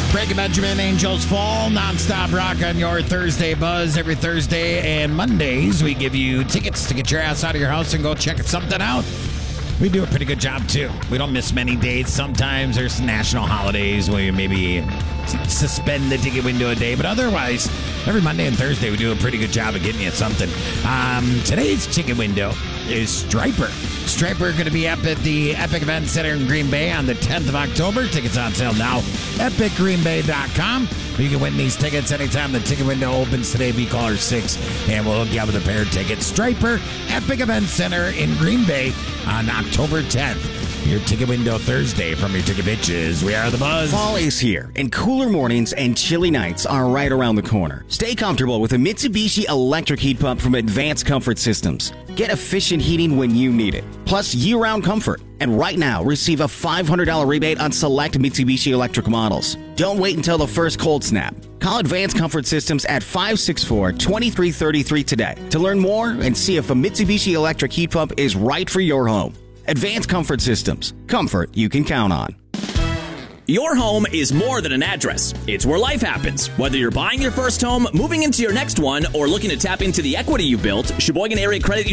Frankie Benjamin, Angels Fall, nonstop rock on your Thursday buzz. Every Thursday and Mondays, we give you tickets to get your ass out of your house and go check something out. We do a pretty good job, too. We don't miss many dates. Sometimes there's national holidays where you maybe suspend the ticket window a day. But otherwise, every Monday and Thursday, we do a pretty good job of getting you something. Today's ticket window is Striper. Striper going to be up at the Epic Event Center in Green Bay on the 10th of October. Tickets on sale now. EpicGreenBay.com. You can win these tickets anytime the ticket window opens today. Be caller 6, and we'll hook you up with a pair of tickets. Striper, Epic Event Center in Green Bay on October 10th. Your ticket window Thursday from your ticket bitches. We are the Buzz. Fall is here, and cooler mornings and chilly nights are right around the corner. Stay comfortable with a Mitsubishi electric heat pump from Advanced Comfort Systems. Get efficient heating when you need it, plus year-round comfort. And right now, receive a $500 rebate on select Mitsubishi electric models. Don't wait until the first cold snap. Call Advanced Comfort Systems at 564-2333 today to learn more and see if a Mitsubishi electric heat pump is right for your home. Advanced Comfort Systems. Comfort you can count on. Your home is more than an address. It's where life happens. Whether you're buying your first home, moving into your next one, or looking to tap into the equity you built, Sheboygan Area Credit